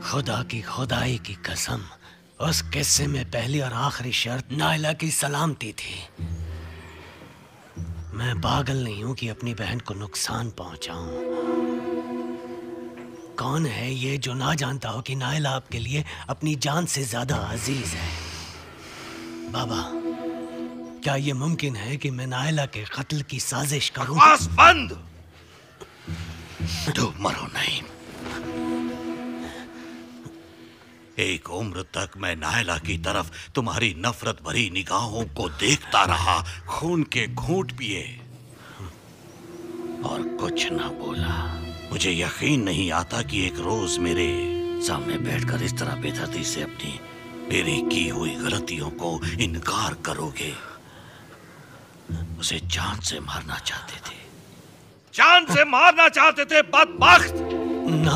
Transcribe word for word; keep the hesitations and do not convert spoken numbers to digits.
खुदा की खुदाई की कसम, उस किस्से में पहली और आखिरी शर्त नायला की सलामती थी। मैं पागल नहीं हूं कि अपनी बहन को नुकसान पहुंचाऊं। कौन है ये जो ना जानता हो कि नायला आपके लिए अपनी जान से ज्यादा अजीज है? बाबा, क्या ये मुमकिन है कि मैं नायला के कत्ल की साजिश करूं? बकवास बंद। तुम मरो नहीं। एक उम्र तक मैं नायला की तरफ तुम्हारी नफरत भरी निगाहों को देखता रहा, खून के घूंट पिए और कुछ ना बोला। मुझे यकीन नहीं आता कि एक रोज मेरे सामने बैठकर इस तरह बेदर्दी से अपनी मेरी की हुई गलतियों को इनकार करोगे। उसे जान से मारना चाहते थे, जान से मारना चाहते थे बदबख्त। ना